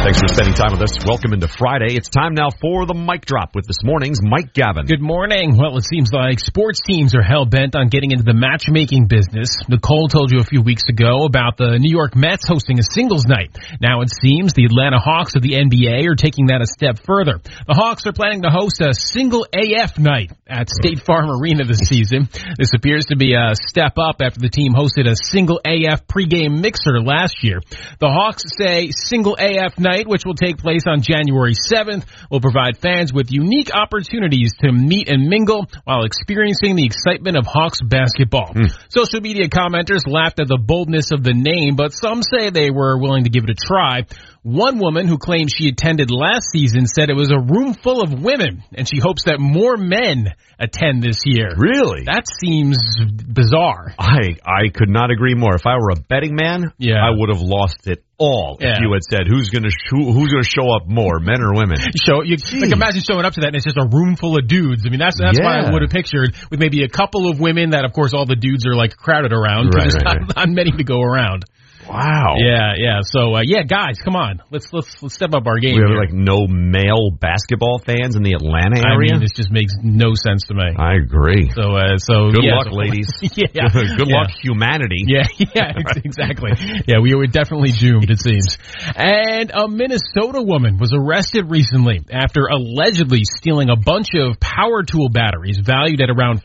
Thanks for spending time with us. Welcome into Friday. It's time now for the Mic Drop with this morning's Mike Gavin. Good morning. Well, it seems like sports teams are hell-bent on getting into the matchmaking business. Nicole told you a few weeks ago about the New York Mets hosting a singles night. Now it seems the Atlanta Hawks of the NBA are taking that a step further. The Hawks are planning to host a single AF night at State Farm Arena this season. This appears to be a step up after the team hosted a single AF pregame mixer last year. The Hawks say single AF night, which will take place on January 7th, will provide fans with unique opportunities to meet and mingle while experiencing the excitement of Hawks basketball. Social media commenters laughed at the boldness of the name, but some say they were willing to give it a try. One woman who claimed she attended last season said it was a room full of women, and she hopes that more men attend this year. Really? That seems bizarre. I could not agree more. If I were a betting man, I would have lost it all if you had said who's going to show up more, men or women. Imagine showing up to that and it's just a room full of dudes. I mean, that's what I would have pictured, with maybe a couple of women that, of course, all the dudes are like crowded around. Right, there's not many to go around. Wow. Yeah. So, guys, come on. Let's step up our game. We have here. no male basketball fans in the Atlanta area. I mean, this just makes no sense to me. I agree. So good luck, ladies. Good luck, humanity. Yeah, exactly. Yeah, we were definitely doomed, it seems. And a Minnesota woman was arrested recently after allegedly stealing a bunch of power tool batteries valued at around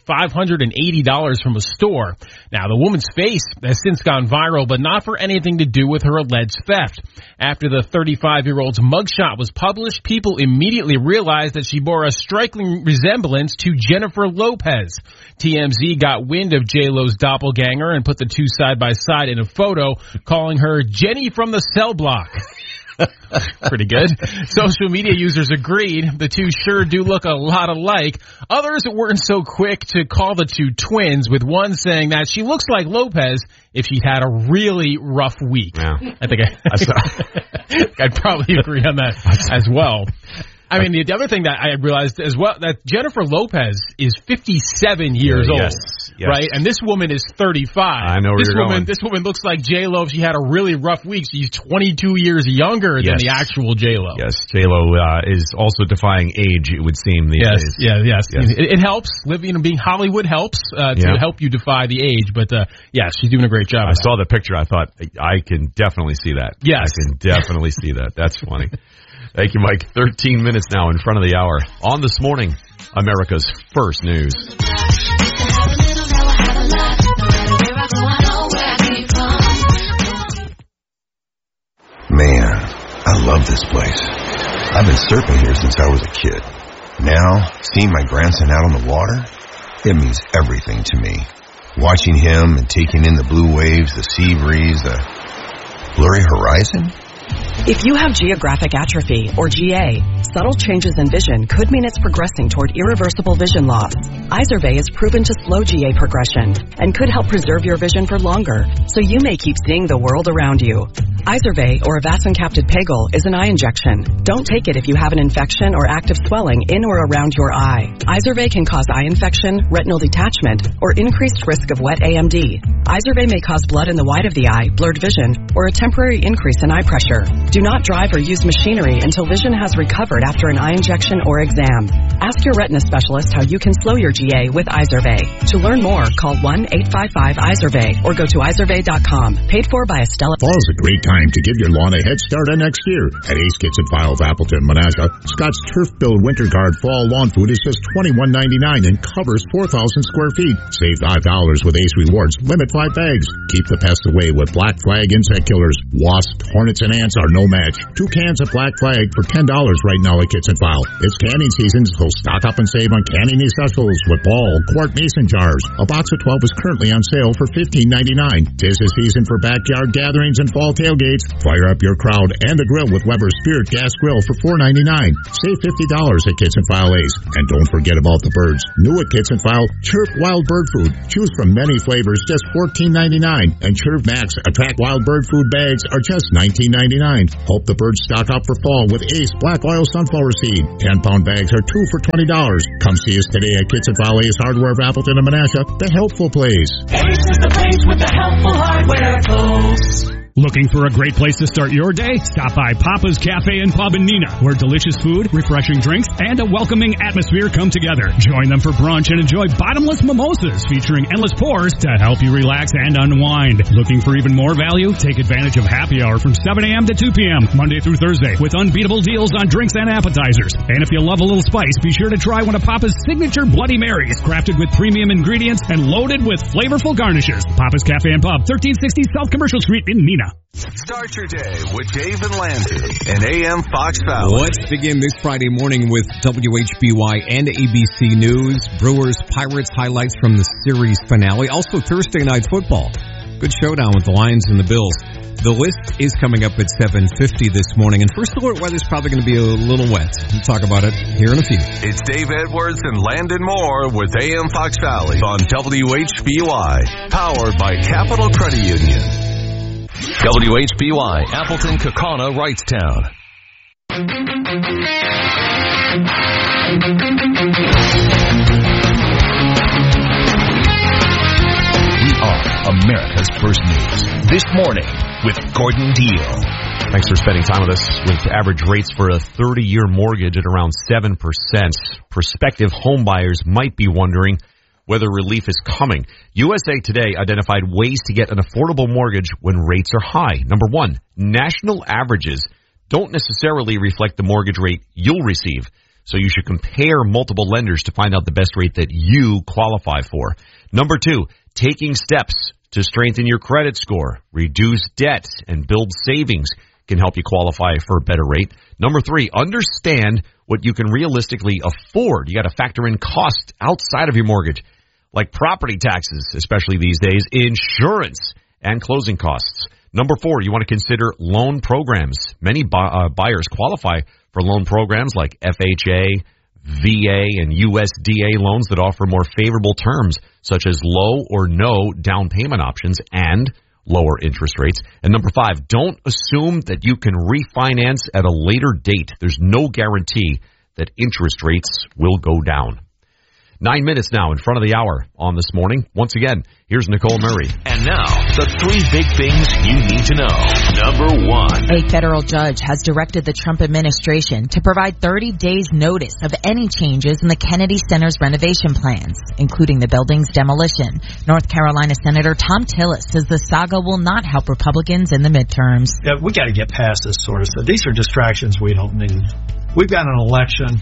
$580 from a store. Now, the woman's face has since gone viral, but not for anything to do with her alleged theft. After the 35-year-old's mugshot was published, people immediately realized that she bore a striking resemblance to Jennifer Lopez. TMZ got wind of J-Lo's doppelganger and put the two side by side in a photo, calling her Jenny from the cell block. Pretty good. Social media users agreed. The two sure do look a lot alike. Others weren't so quick to call the two twins, with one saying that she looks like Lopez if she'd had a really rough week. Yeah. I think I'd probably agree on that as well. I mean, the other thing that I realized as well, that Jennifer Lopez is 57 years old, right? And this woman is 35. I know where you're going. This woman looks like J-Lo if she had a really rough week. She's 22 years younger than the actual J-Lo. Yes, J-Lo is also defying age, it would seem, these days. Yes. It helps. Being Hollywood helps to help you defy the age. But, she's doing a great job. I saw the picture. I thought, I can definitely see that. Yes. I can definitely see that. That's funny. Thank you, Mike. 13 minutes now in front of the hour. On This Morning, America's First News. Man, I love this place. I've been surfing here since I was a kid. Now, seeing my grandson out on the water, it means everything to me. Watching him and taking in the blue waves, the sea breeze, the blurry horizon. If you have geographic atrophy, or GA, subtle changes in vision could mean it's progressing toward irreversible vision loss. Izervay is proven to slow GA progression and could help preserve your vision for longer, so you may keep seeing the world around you. Izervay, or avacincaptad pegol, is an eye injection. Don't take it if you have an infection or active swelling in or around your eye. Izervay can cause eye infection, retinal detachment, or increased risk of wet AMD. Izervay may cause blood in the white of the eye, blurred vision, or a temporary increase in eye pressure. Do not drive or use machinery until vision has recovered after an eye injection or exam. Ask your retina specialist how you can slow your GA with Izervay. To learn more, call 1-855-IZERVAY or go to izervay.com. Paid for by Estella. Fall's a great time to give your lawn a head start on next year. At Ace Kitchen File of Appleton, Menasha, Scott's Turf Build Winter Guard Fall Lawn Food is just $21.99 and covers 4,000 square feet. Save $5 with Ace Rewards. Limit 5 bags. Keep the pests away with Black Flag insect killers. Wasps, hornets, and ants are no match. 2 cans of Black Flag for $10 right now at Kitchen File. It's canning season, so stock up and save on canning essentials with ball, quart mason jars. A box of 12 is currently on sale for $15.99. 'Tis the season for backyard gatherings and fall tailgates. Fire up your crowd and the grill with Weber's Spirit Gas Grill for $4.99. Save $50 at Kitchen File Ace. And don't forget about the birds. New at Kitchen File, Chirp Wild Bird Food. Choose from many flavors, just $14.99. And Chirp Max Attract Wild Bird Food bags are just $19.99. Hope the birds stock up for fall with Ace Black Oil Sunflower Seed. 10-pound bags are 2 for $20. Come see us today at Kitchen File Ace Hardware of Appleton and Menasha, the helpful place. Ace is the place with the helpful hardware, folks. Looking for a great place to start your day? Stop by Papa's Cafe and Pub in Neenah, where delicious food, refreshing drinks, and a welcoming atmosphere come together. Join them for brunch and enjoy bottomless mimosas featuring endless pours to help you relax and unwind. Looking for even more value? Take advantage of happy hour from 7 a.m. to 2 p.m. Monday through Thursday with unbeatable deals on drinks and appetizers. And if you love a little spice, be sure to try one of Papa's signature Bloody Marys, crafted with premium ingredients and loaded with flavorful garnishes. Papa's Cafe and Pub, 1360 South Commercial Street in Neenah. Start your day with Dave and Landry and AM Fox Valley. Let's begin this Friday morning with WHBY and ABC News. Brewers Pirates highlights from the series finale. Also Thursday night football. Good showdown with the Lions and the Bills. The list is coming up at 7:50 this morning. And first alert weather's probably going to be a little wet. We'll talk about it here in a few. It's Dave Edwards and Landon Moore with AM Fox Valley on WHBY. Powered by Capital Credit Union. WHBY, Appleton, Kaukauna, Wrightstown. We are America's First News. This morning with Gordon Deal. Thanks for spending time with us. With average rates for a 30-year mortgage at around 7%, prospective homebuyers might be wondering whether relief is coming. USA Today identified ways to get an affordable mortgage when rates are high. Number one, national averages don't necessarily reflect the mortgage rate you'll receive, so you should compare multiple lenders to find out the best rate that you qualify for. Number two, taking steps to strengthen your credit score, reduce debt, and build savings can help you qualify for a better rate. Number three, understand what you can realistically afford. You got to factor in costs outside of your mortgage, like property taxes, especially these days, insurance, and closing costs. Number four, you want to consider loan programs. Many buyers qualify for loan programs like FHA, VA, and USDA loans that offer more favorable terms, such as low or no down payment options and lower interest rates. And number five, don't assume that you can refinance at a later date. There's no guarantee that interest rates will go down. 9 minutes now in front of the hour on This Morning. Once again, here's Nicole Murray. And now, the three big things you need to know. Number one. A federal judge has directed the Trump administration to provide 30 days notice of any changes in the Kennedy Center's renovation plans, including the building's demolition. North Carolina Senator Tom Tillis says the saga will not help Republicans in the midterms. Yeah, we got to get past this sort of stuff. These are distractions we don't need. We've got an election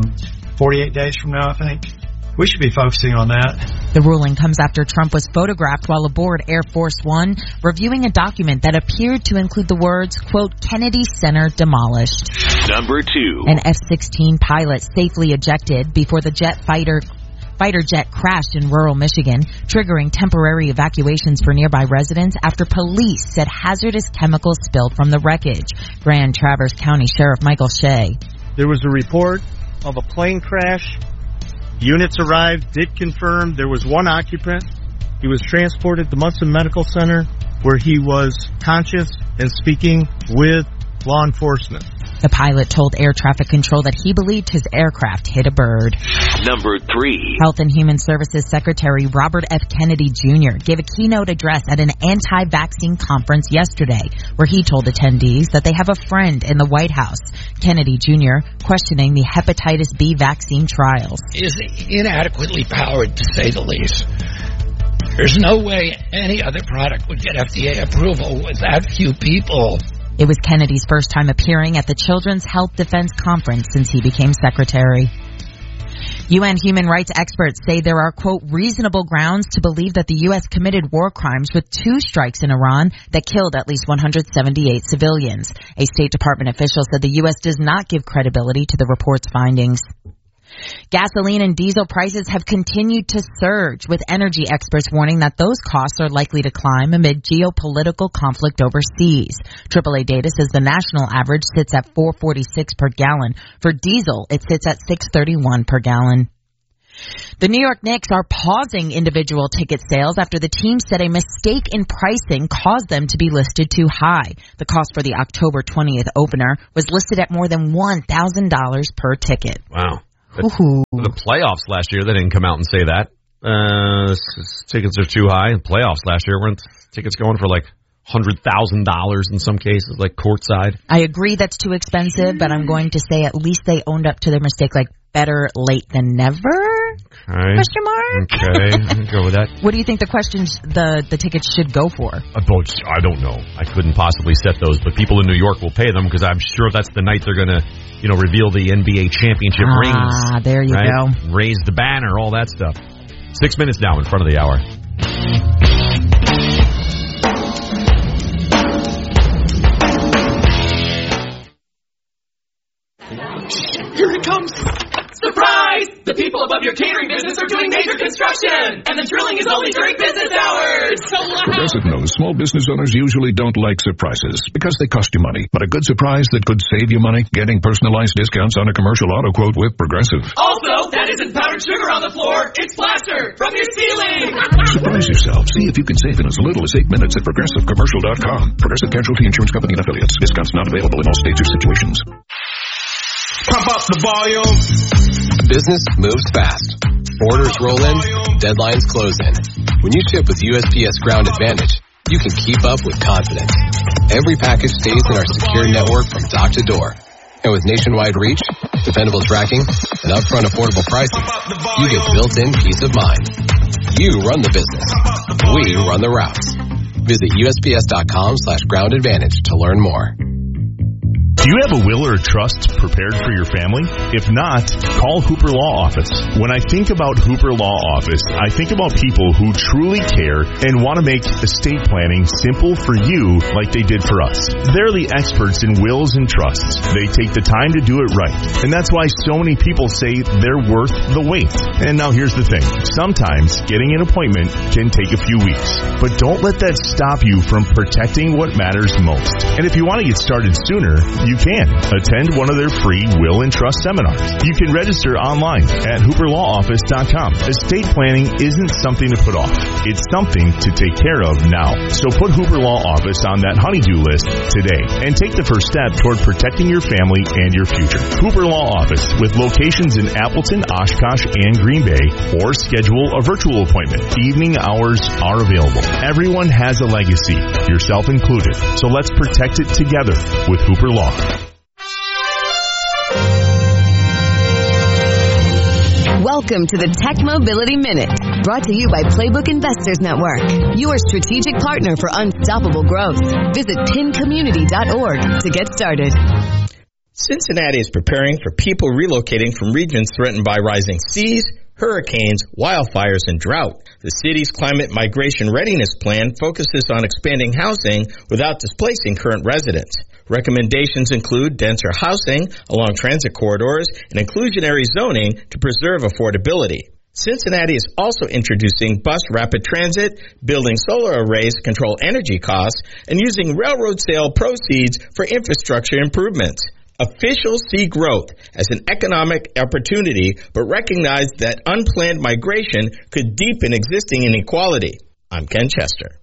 48 days from now, I think. We should be focusing on that. The ruling comes after Trump was photographed while aboard Air Force One, reviewing a document that appeared to include the words, quote, Kennedy Center demolished. Number two. An F-16 pilot safely ejected before the fighter jet crashed in rural Michigan, triggering temporary evacuations for nearby residents after police said hazardous chemicals spilled from the wreckage. Grand Traverse County Sheriff Michael Shea. There was a report of a plane crash. Units arrived, did confirm there was one occupant. He was transported to Munson Medical Center where he was conscious and speaking with law enforcement. The pilot told air traffic control that he believed his aircraft hit a bird. Number three. Health and Human Services Secretary Robert F. Kennedy Jr. gave a keynote address at an anti-vaccine conference yesterday, where he told attendees that they have a friend in the White House. Kennedy Jr. questioning the hepatitis B vaccine trials. Is inadequately powered, to say the least. There's no way any other product would get FDA approval with that few people. It was Kennedy's first time appearing at the Children's Health Defense Conference since he became secretary. UN human rights experts say there are, quote, reasonable grounds to believe that the U.S. committed war crimes with 2 strikes in Iran that killed at least 178 civilians. A State Department official said the U.S. does not give credibility to the report's findings. Gasoline and diesel prices have continued to surge, with energy experts warning that those costs are likely to climb amid geopolitical conflict overseas. AAA data says the national average sits at $4.46 per gallon. For diesel, it sits at $6.31 per gallon. The New York Knicks are pausing individual ticket sales after the team said a mistake in pricing caused them to be listed too high. The cost for the October 20th opener was listed at more than $1,000 per ticket. Wow. The playoffs last year, they didn't come out and say that. Tickets are too high. Playoffs last year, weren't tickets going for like $100,000 in some cases, like courtside. I agree that's too expensive, but I'm going to say at least they owned up to their mistake, like better late than never? Okay. Question mark? Okay, I can go with that. What do you think the tickets should go for? I don't know. I couldn't possibly set those, but people in New York will pay them because I'm sure that's the night they're going to, reveal the NBA championship rings. There you go. Raise the banner, all that stuff. 6 minutes now in front of the hour. Here it comes! Surprise! The people above your catering business are doing major construction, and the drilling is only during business hours. Progressive knows small business owners usually don't like surprises because they cost you money. But a good surprise that could save you money, getting personalized discounts on a commercial auto quote with Progressive. Also, that isn't powdered sugar on the floor. It's plaster from your ceiling. Surprise yourself. See if you can save in as little as 8 minutes at ProgressiveCommercial.com. Progressive Casualty Insurance Company and Affiliates. Discounts not available in all states or situations. Pump up the volume. Business moves fast. Orders roll in, deadlines close in. When you ship with USPS Ground Advantage, you can keep up with confidence. Every package stays in our secure network from dock to door. And with nationwide reach, dependable tracking, and upfront affordable pricing, you get built-in peace of mind. You run the business. We run the routes. Visit USPS.com/Ground Advantage to learn more. Do you have a will or a trust prepared for your family? If not, call Hooper Law Office. When I think about Hooper Law Office, I think about people who truly care and want to make estate planning simple for you like they did for us. They're the experts in wills and trusts. They take the time to do it right. And that's why so many people say they're worth the wait. And now here's the thing. Sometimes getting an appointment can take a few weeks. But don't let that stop you from protecting what matters most. And if you want to get started sooner, you can attend one of their free will and trust seminars. You can register online at hooperlawoffice.com. Estate planning isn't something to put off. It's something to take care of now. So put Hooper Law Office on that honey-do list today and take the first step toward protecting your family and your future. Hooper Law Office with locations in Appleton, Oshkosh, and Green Bay, or schedule a virtual appointment. Evening hours are available. Everyone has a legacy, yourself included. So let's protect it together with Hooper Law. Welcome to the Tech Mobility Minute, brought to you by Playbook Investors Network, your strategic partner for unstoppable growth. Visit pincommunity.org to get started. Cincinnati is preparing for people relocating from regions threatened by rising seas, hurricanes, wildfires, and drought. The city's climate migration readiness plan focuses on expanding housing without displacing current residents. Recommendations include denser housing along transit corridors and inclusionary zoning to preserve affordability. Cincinnati is also introducing bus rapid transit, building solar arrays to control energy costs, and using railroad sale proceeds for infrastructure improvements. Officials see growth as an economic opportunity, but recognize that unplanned migration could deepen existing inequality. I'm Ken Chester.